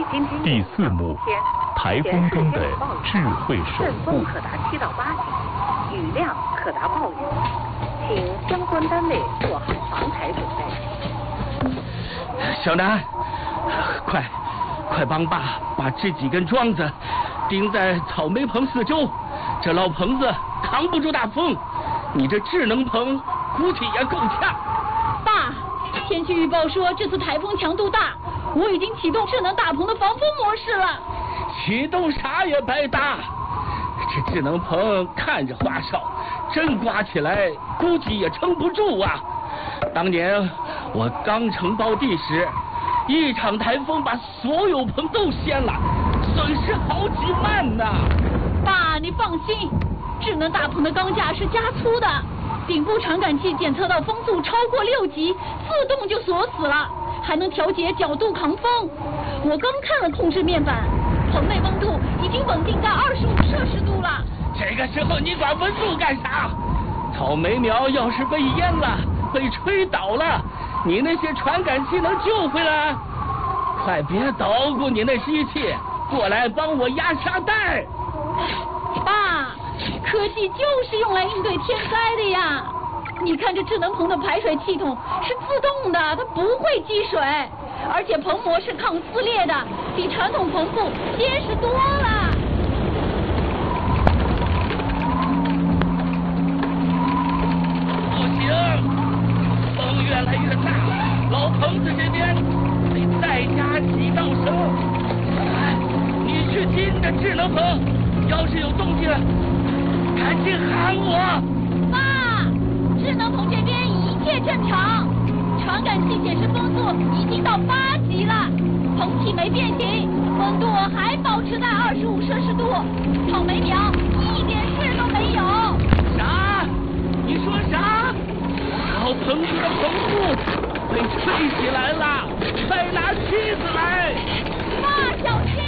第4幕，台风中的智慧守护。 阵风可达7到8级，雨量可达暴雨，请相关单位做好防台准备。 小南，快帮爸把这几根桩子钉在草莓棚四周，这老棚子扛不住大风，你这智能棚估计也够呛。 爸，天气预报说这次台风强度大，我已经启动智能大棚的防风模式了。 启动啥也白搭，这智能棚看着花哨，真刮起来估计也撑不住啊。当年我刚承包地时，一场台风把所有棚都掀了，损失好几万呢。 爸，你放心，智能大棚的钢架是加粗的，顶部传感器检测到风速超过6级，自动就锁死了，还能调节角度抗风。我刚看了控制面板，棚内温度已经稳定在25°C了。 这个时候你管温度干啥？草莓苗要是被淹了，被吹倒了，你那些传感器能救回来？快别捣鼓你那机器，过来帮我压沙袋。 爸，科技就是用来应对天灾的呀。你看这智能棚的排水系统是自动的，它不会积水，而且棚膜是抗撕裂的，比传统棚布结实多了。 不行，风越来越大，老棚子这边得再加几道绳。你去盯着智能棚，要是有动静，赶紧喊我。 爸，智能棚这边一切正常，传感器显示风速已经到8级了，棚体没变形，温度还保持在25°C，草莓苗一点事都没有。 啥？你说啥？老棚子的棚布被吹起来了，快拿梯子来！ 爸，小心！